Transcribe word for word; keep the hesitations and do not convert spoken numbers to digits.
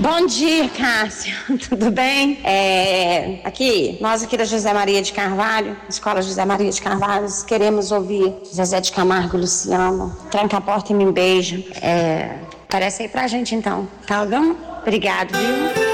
Bom dia, Cássio. Tudo bem? É, aqui, nós aqui da José Maria de Carvalho, Escola José Maria de Carvalho, queremos ouvir Zezé de Camargo e Luciano. Tranca a porta e me beija. É, parece aí pra gente então, tá bom? Obrigado, viu?